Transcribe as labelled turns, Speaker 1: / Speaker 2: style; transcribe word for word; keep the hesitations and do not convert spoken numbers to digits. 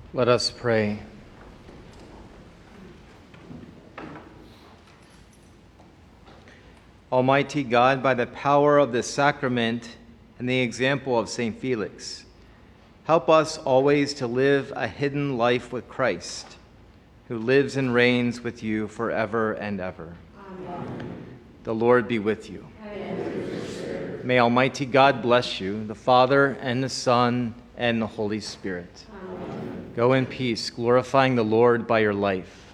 Speaker 1: Let us pray. Almighty God, by the power of the sacrament and the example of Saint Felix, help us always to live a hidden life with Christ, who lives and reigns with you forever and ever. Amen. The Lord be with you. And with your spirit. May Almighty God bless you, the Father and the Son and the Holy Spirit. Amen. Go in peace, glorifying the Lord by your life.